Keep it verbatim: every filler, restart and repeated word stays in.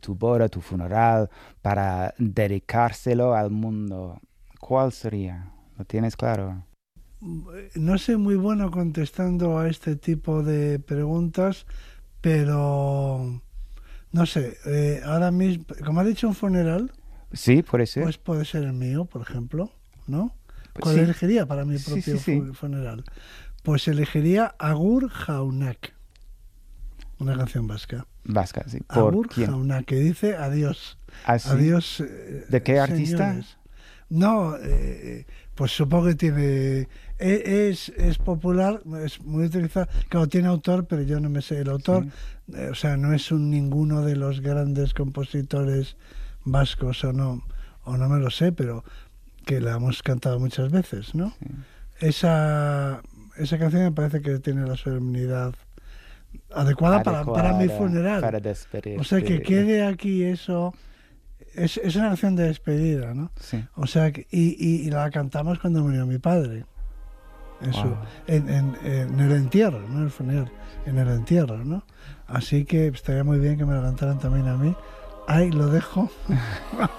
tu boda, tu funeral, para dedicárselo al mundo, ¿cuál sería? ¿Lo tienes claro? No soy muy bueno contestando a este tipo de preguntas, pero no sé, eh, ahora mismo, como ha dicho un funeral, Sí, puede ser. pues puede ser el mío, por ejemplo, ¿no? Pues ¿Cuál sí, elegiría para mi sí, sí, propio sí. fu- funeral? Pues elegiría Agur Jaunak, una canción vasca. Vasca, sí. ¿Por Agur quién? Jaunak, que dice adiós, ¿Ah, sí? adiós, eh, ¿De qué artista? señores. No, eh, pues supongo que tiene. e- Es, es popular, es muy utilizado. Claro, tiene autor, pero yo no me sé el autor. Sí, eh, o sea, no es un ninguno de los grandes compositores vascos, o no, o no me lo sé, pero que la hemos cantado muchas veces, ¿no? sí. Esa, esa canción me parece que tiene la solemnidad adecuada para, para mi Adecuada funeral. para O sea, que despedirte. quede aquí eso. Es, es una canción de despedida, ¿no? Sí. O sea, que- y, y, y la cantamos cuando murió mi padre. En, su, Wow. en, en, en el entierro, no en el funeral, en el entierro, ¿no? Así que estaría muy bien que me la cantaran también a mí. Ahí lo dejo.